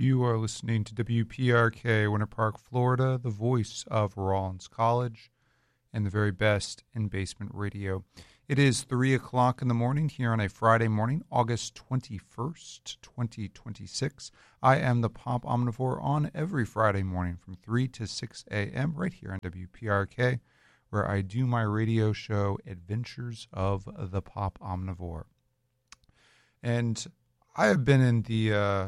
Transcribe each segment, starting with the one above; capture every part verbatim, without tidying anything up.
You are listening to W P R K, Winter Park, Florida, the voice of Rollins College and the very best in basement radio. It is three o'clock in the morning here on a Friday morning, August twenty-first, twenty twenty-six. I am the Pop Omnivore on every Friday morning from three to six a.m. right here on W P R K, where I do my radio show, Adventures of the Pop Omnivore. And I have been in the... Uh,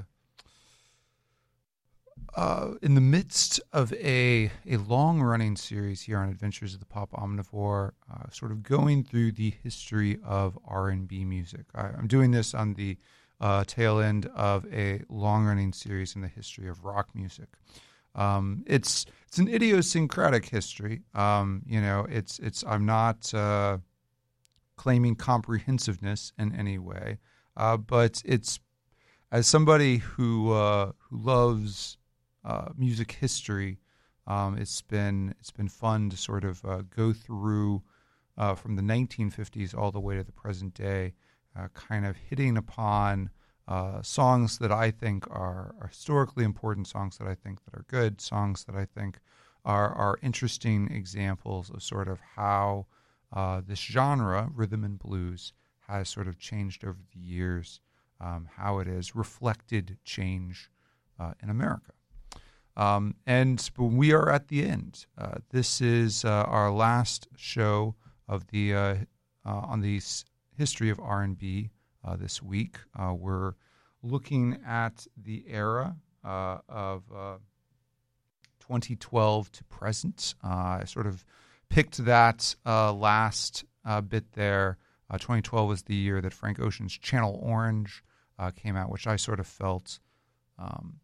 Uh, in the midst of a, a long-running series here on Adventures of the Pop Omnivore, uh, sort of going through the history of R and B music. I, I'm doing this on the uh, tail end of a long-running series in the history of rock music. Um, it's it's an idiosyncratic history. Um, you know, it's it's I'm not uh, claiming comprehensiveness in any way, uh, but it's as somebody who uh, who loves Uh, music history. Um, it's been it's been fun to sort of uh, go through uh, from the nineteen fifties all the way to the present day, uh, kind of hitting upon uh, songs that I think are, are historically important, songs that I think that are good, songs that I think are are interesting examples of sort of how uh, this genre, rhythm and blues, has sort of changed over the years, um, how it has reflected change uh, in America. Um, and we are at the end. Uh, this is uh, our last show of the uh, uh, on the history of R and B uh, this week. Uh, we're looking at the era uh, of uh, twenty twelve to present. Uh, I sort of picked that uh, last uh, bit there. Uh, twenty twelve was the year that Frank Ocean's Channel Orange uh, came out, which I sort of felt Um,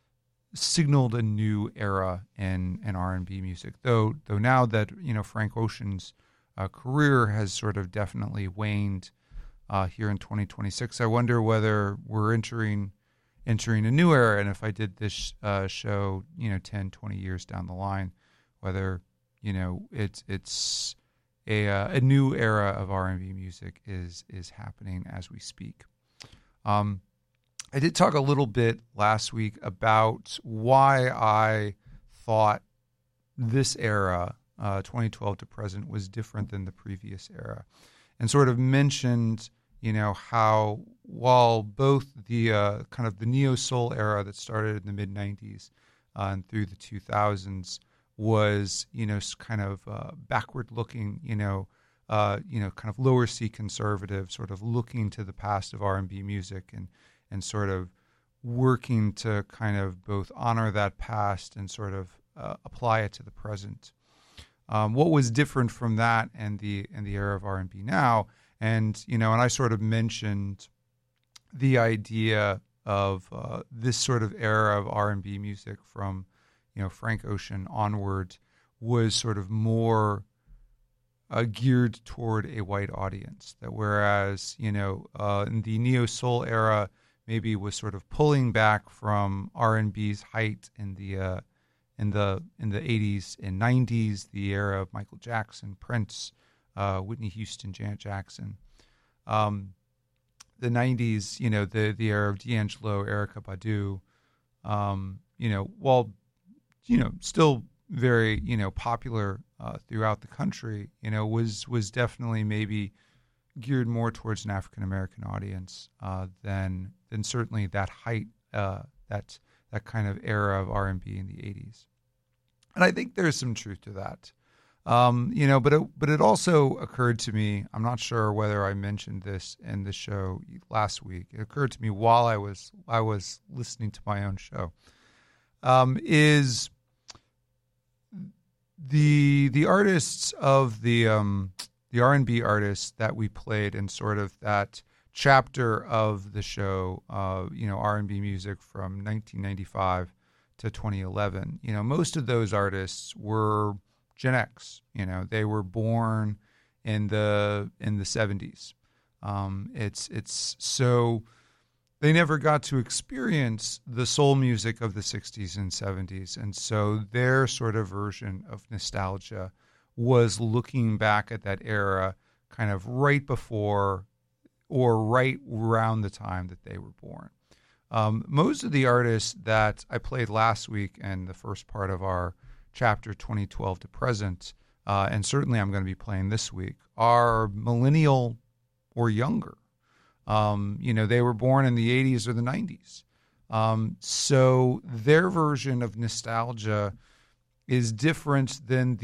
signaled a new era in, in R and B music. Though though now that, you know, Frank Ocean's uh, career has sort of definitely waned uh, here in twenty twenty-six, I wonder whether we're entering entering a new era. And if I did this uh, show, you know, ten, twenty years down the line, whether, you know, it's it's a uh, a new era of R and B music is is happening as we speak. Um, I did talk a little bit last week about why I thought this era, uh, twenty twelve to present, was different than the previous era, and sort of mentioned, you know, how while both the uh, kind of the neo-soul era that started in the mid nineties uh, and through the two thousands was, you know, kind of uh, backward-looking, you know, uh, you know, kind of lower C conservative, sort of looking to the past of R and B music and and sort of working to kind of both honor that past and sort of uh, apply it to the present. Um, what was different from that and the and the era of R and B now? And, you know, and I sort of mentioned the idea of uh, this sort of era of R and B music from, you know, Frank Ocean onward was sort of more Uh, geared toward a white audience. That whereas, you know, uh, in the neo-soul era, maybe was sort of pulling back from R and B's height in the uh, in the in the eighties and nineties, the era of Michael Jackson, Prince, uh, Whitney Houston, Janet Jackson. Um, the nineties, you know, the the era of D'Angelo, Erykah Badu. Um, you know, while you know still very, you know, popular uh, throughout the country, you know, was was definitely maybe geared more towards an African American audience uh, than than certainly that height, uh, that that kind of era of R and B in the eighties. And I think there's some truth to that, um, you know. But it, but it also occurred to me. I'm not sure whether I mentioned this in the show last week. It occurred to me while I was I was listening to my own show. Um, is The the artists of the um, the R and B artists that we played in sort of that chapter of the show, uh, you know, R and B music from nineteen ninety-five to twenty eleven. You know, most of those artists were Gen X. You know, they were born in the in the seventies. Um, it's it's so. They never got to experience the soul music of the sixties and seventies, and so their sort of version of nostalgia was looking back at that era kind of right before or right around the time that they were born. Um, most of the artists that I played last week and the first part of our chapter twenty twelve to present, uh, and certainly I'm going to be playing this week, are millennial or younger. Um, you know, they were born in the eighties or the nineties. Um, so their version of nostalgia is different than